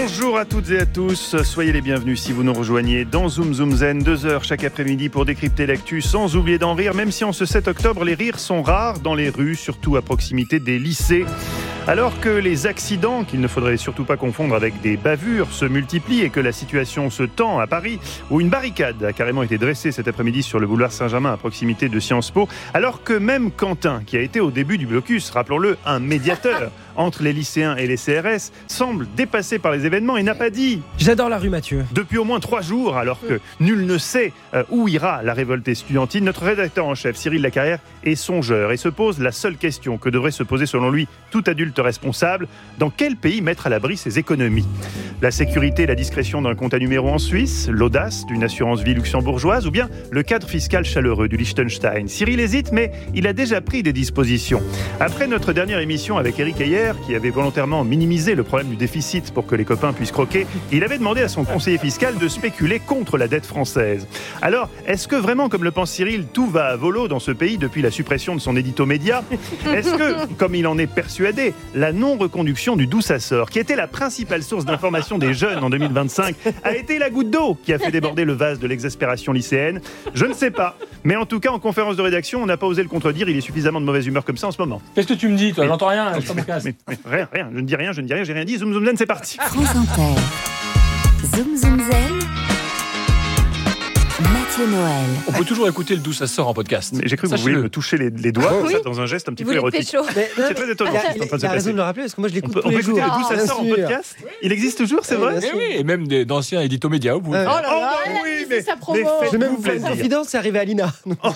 Bonjour à toutes et à tous, soyez les bienvenus si vous nous rejoignez dans Zoom Zoom Zen, 2 heures chaque après-midi pour décrypter l'actu sans oublier d'en rire, même si en ce 7 octobre les rires sont rares dans les rues, surtout à proximité des lycées. Alors que les accidents, qu'il ne faudrait surtout pas confondre avec des bavures, se multiplient et que la situation se tend à Paris, où une barricade a carrément été dressée cet après-midi sur le boulevard Saint-Germain à proximité de Sciences Po, alors que même Quentin, qui a été au début du blocus, rappelons-le, un médiateur entre les lycéens et les CRS, semble dépassé par les événements et n'a pas dit. J'adore la rue, Mathieu. Depuis au moins 3 jours, alors que nul ne sait où ira la révolte estudiantine, notre rédacteur en chef, Cyril Lacarrière, est songeur et se pose la seule question que devrait se poser selon lui tout adulte responsable: dans quel pays mettre à l'abri ses économies? La sécurité et la discrétion d'un compte à numéro en Suisse, l'audace d'une assurance vie luxembourgeoise ou bien le cadre fiscal chaleureux du Liechtenstein? Cyril hésite, mais il a déjà pris des dispositions. Après notre dernière émission avec Éric Heyer, qui avait volontairement minimisé le problème du déficit pour que les copains puissent croquer, il avait demandé à son conseiller fiscal de spéculer contre la dette française. Alors, est-ce que vraiment, comme le pense Cyril, tout va à volo dans ce pays depuis la suppression de son édito média? Est-ce que, comme il en est persuadé, la non-reconduction du Doux-Assort, qui était la principale source d'information des jeunes en 2025, a été la goutte d'eau qui a fait déborder le vase de l'exaspération lycéenne? Je ne sais pas. Mais en tout cas, en conférence de rédaction, on n'a pas osé le contredire. Il est suffisamment de mauvaise humeur comme ça en ce moment. Qu'est-ce que tu me dis, toi? J'entends rien, je me casse. Mais rien, je ne dis rien, j'ai rien dit. Zoom Zoom Zen, c'est parti. France Inter. Zoom Zoom Zen. Mathieu Noël. On peut toujours écouter le Doux-Assort en podcast. Mais j'ai cru que vous vouliez me toucher les doigts Oui. ça, dans un geste un petit peu érotique. C'est très étonnant ce qui est en train de se Il a raison passer. de le rappeler parce que moi je l'écoute tous On peut les jours. écouter le Doux-Assort en Bien sûr. podcast? Il existe toujours, c'est vrai? bien sûr. Oui, et même d'anciens éditos médias. Vous pouvez le Oh faire. là là, oui, c'est sa promo. mais Je vais faites-vous même vous faire une plaisir. confidence, c'est arrivé à Lina.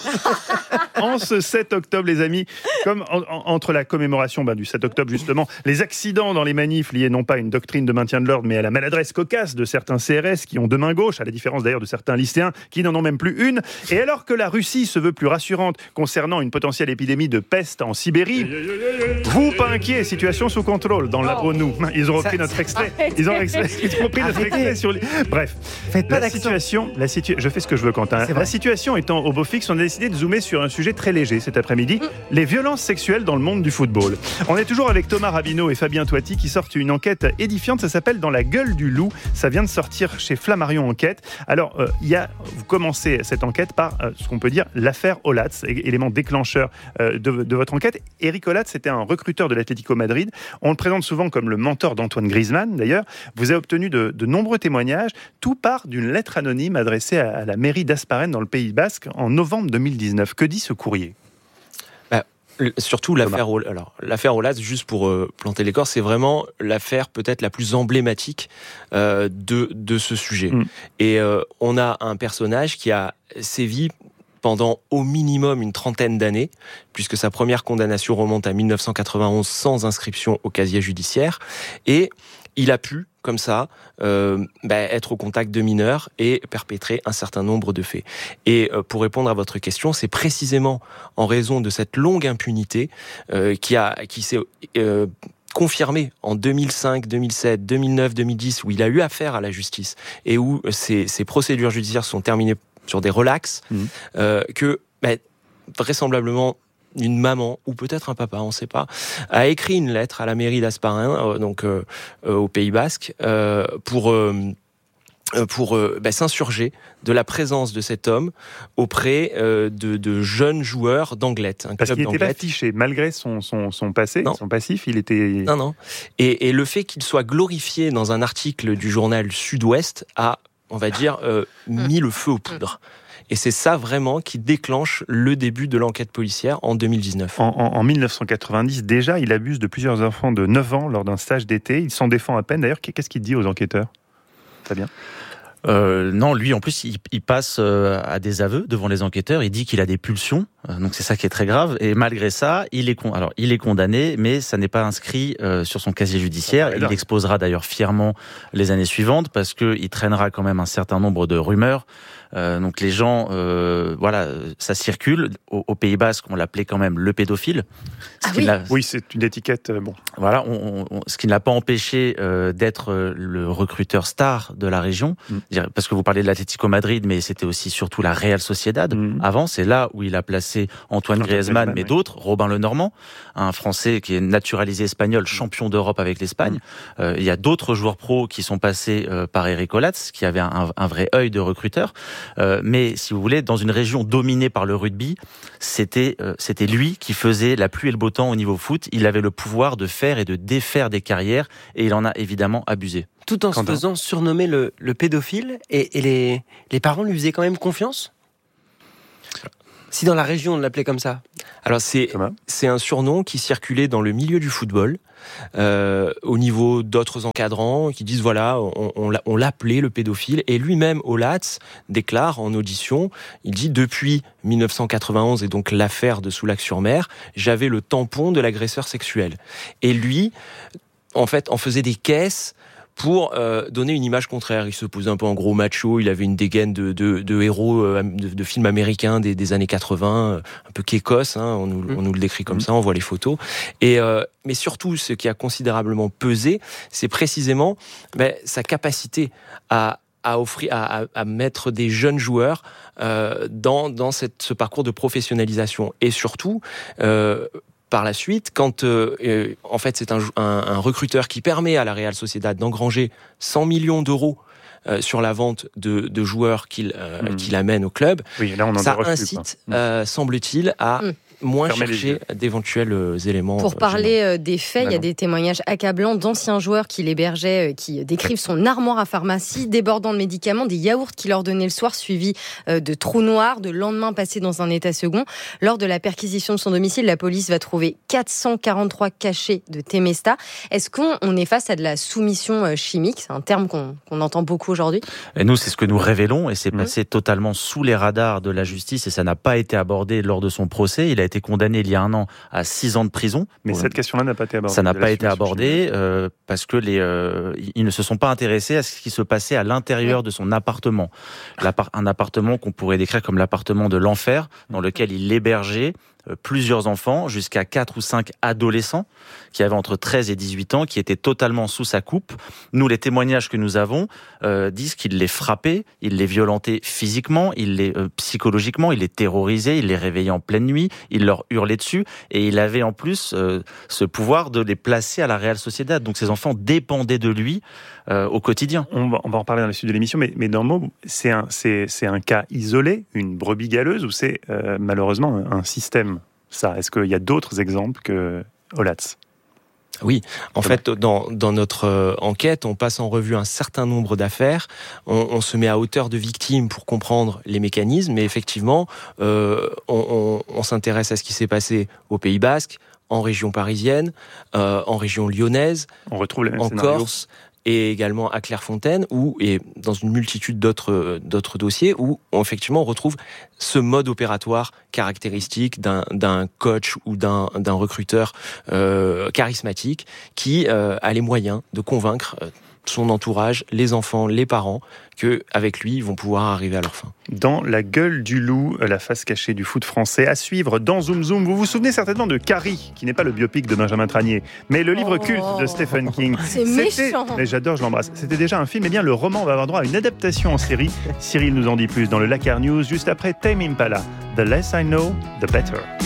En ce 7 octobre, les amis, comme entre la commémoration du 7 octobre, justement, les accidents dans les manifs liés non pas à une doctrine de maintien de l'ordre, mais à la maladresse cocasse de certains CRS qui ont deux mains gauches, à la différence d'ailleurs de certains lycéens qui n'en ont même plus une. Et alors que la Russie se veut plus rassurante concernant une potentielle épidémie de peste en Sibérie, vous, pas inquiet, situation sous contrôle dans l'Abronou. Ils ont repris notre extrait. Ils ont repris notre extrait sur... Bref, Faites pas la d'accent. situation, je fais ce que je veux, Quentin. C'est vrai. La situation étant au beau fixe, on a décidé de zoomer sur un sujet très léger cet après-midi, les violences sexuelles dans le monde du football. On est toujours avec Thomas Rabineau et Fabien Toiti qui sortent une enquête édifiante, ça s'appelle Dans la gueule du loup, ça vient de sortir chez Flammarion Enquête. Alors, vous commencez cette enquête par ce qu'on peut dire l'affaire Olatz, élément déclencheur de votre enquête. Eric Olatz, c'était un recruteur de l'Atlético Madrid. On le présente souvent comme le mentor d'Antoine Griezmann, d'ailleurs. Vous avez obtenu de nombreux témoignages. Tout part d'une lettre anonyme adressée à la mairie d'Asparen dans le Pays Basque en novembre 2019. Que dit ce courrier? Surtout l'affaire Olatz, juste pour planter les corps, c'est vraiment l'affaire peut-être la plus emblématique de ce sujet. Et on a un personnage qui a sévi pendant au minimum une trentaine d'années, puisque sa première condamnation remonte à 1991 sans inscription au casier judiciaire. Et il a pu, comme ça, être au contact de mineurs et perpétrer un certain nombre de faits. Et pour répondre à votre question, c'est précisément en raison de cette longue impunité qui s'est confirmée en 2005, 2007, 2009, 2010, où il a eu affaire à la justice et où ces procédures judiciaires sont terminées sur des relax, que vraisemblablement une maman, ou peut-être un papa, on ne sait pas, a écrit une lettre à la mairie d'Asparen, au Pays Basque, pour s'insurger de la présence de cet homme auprès de jeunes joueurs d'Anglet. Parce qu'il n'était pas fiché, malgré son passé, son passif, il était... Non. Et le fait qu'il soit glorifié dans un article du journal Sud-Ouest a, on va dire, mis le feu aux poudres. Et c'est ça vraiment qui déclenche le début de l'enquête policière en 2019. En 1990, déjà, il abuse de plusieurs enfants de 9 ans lors d'un stage d'été. Il s'en défend à peine. D'ailleurs, qu'est-ce qu'il dit aux enquêteurs? Très bien. Non, lui en plus il passe à des aveux devant les enquêteurs, il dit qu'il a des pulsions, donc c'est ça qui est très grave, et malgré ça il est condamné, mais ça n'est pas inscrit sur son casier judiciaire. Il exposera d'ailleurs fièrement les années suivantes parce qu'il traînera quand même un certain nombre de rumeurs. Donc les gens, ça circule. Au Pays Basque, on l'appelait quand même le pédophile. Oui, c'est une étiquette. Voilà, ce qui ne l'a pas empêché d'être le recruteur star de la région. Parce que vous parlez de l'Atlético Madrid, mais c'était aussi surtout la Real Sociedad. Avant, c'est là où il a placé c'est Antoine Griezmann, mais d'autres, Robin Lenormand, un Français qui est naturalisé espagnol, champion d'Europe avec l'Espagne. Il y a d'autres joueurs pros qui sont passés par Eric Olatz, qui avait un vrai œil de recruteur. Mais si vous voulez, dans une région dominée par le rugby, c'était lui qui faisait la pluie et le beau temps au niveau foot. Il avait le pouvoir de faire et de défaire des carrières, et il en a évidemment abusé. Tout en se faisant surnommer le pédophile, et les parents lui faisaient quand même confiance ? Si dans la région on l'appelait comme ça. Alors c'est un surnom qui circulait dans le milieu du football, au niveau d'autres encadrants qui disent voilà, on l'appelait le pédophile, et lui-même Olatz déclare en audition, il dit depuis 1991 et donc l'affaire de Soulac-sur-Mer, j'avais le tampon de l'agresseur sexuel. Et lui, en fait, en faisait des caisses pour donner une image contraire. Il se posait un peu en gros macho, il avait une dégaine de héros de films américains des années 80, un peu kékos, on nous le décrit comme ça, on voit les photos. Et mais surtout, ce qui a considérablement pesé, c'est précisément sa capacité à mettre des jeunes joueurs dans ce parcours de professionnalisation. Et surtout, par la suite, quand en fait c'est un recruteur qui permet à la Real Sociedad d'engranger 100 millions d'euros sur la vente de joueurs qu'il amène au club, ça incite, semble-t-il, à moins chercher d'éventuels éléments. Pour parler des faits, il y a des témoignages accablants d'anciens joueurs qui l'hébergeaient, qui décrivent son armoire à pharmacie, débordant de médicaments, des yaourts qu'il leur donnait le soir, suivis de trous noirs, de lendemains passés dans un état second. Lors de la perquisition de son domicile, la police va trouver 443 cachets de Temesta. Est-ce qu'on est face à de la soumission chimique ? C'est un terme qu'on entend beaucoup aujourd'hui. Et nous, c'est ce que nous révélons, et c'est passé totalement sous les radars de la justice, et ça n'a pas été abordé lors de son procès. Il a été condamné il y a 1 an à 6 ans de prison. Mais cette question-là n'a pas été abordée. Ça n'a pas été abordé parce que ils ne se sont pas intéressés à ce qui se passait à l'intérieur de son appartement. Un appartement qu'on pourrait décrire comme l'appartement de l'enfer, dans lequel il hébergeait plusieurs enfants, jusqu'à 4 ou 5 adolescents qui avaient entre 13 et 18 ans, qui étaient totalement sous sa coupe. Nous, les témoignages que nous avons disent qu'il les frappait, il les violentait physiquement, il les psychologiquement, il les terrorisait, il les réveillait en pleine nuit, il leur hurlait dessus, et il avait en plus ce pouvoir de les placer à la Real Sociedad. Donc ces enfants dépendaient de lui au quotidien. On va en parler dans la suite de l'émission, mais dans le mot, c'est un cas isolé, une brebis galeuse, ou c'est malheureusement un système? Ça, est-ce qu'il y a d'autres exemples que Olatz ? Oui, en fait, dans notre enquête, on passe en revue un certain nombre d'affaires, on se met à hauteur de victimes pour comprendre les mécanismes, mais effectivement, on s'intéresse à ce qui s'est passé au Pays Basque, en région parisienne, en région lyonnaise, on retrouve les mêmes en scénarios. Corse, et également à Clairefontaine, et dans une multitude d'autres dossiers, où effectivement on retrouve ce mode opératoire caractéristique d'un coach ou d'un recruteur charismatique qui a les moyens de convaincre son entourage, les enfants, les parents, qu'avec lui, ils vont pouvoir arriver à leur fin. Dans La gueule du loup, la face cachée du foot français, à suivre dans Zoom Zoom. Vous vous souvenez certainement de Carrie, qui n'est pas le biopic de Benjamin Tranier, mais le livre culte de Stephen King. C'est méchant. Mais j'adore, je l'embrasse. C'était déjà un film, et bien le roman va avoir droit à une adaptation en série. Cyril nous en dit plus dans le Lakar News, juste après Tame Impala. The less I know, the better.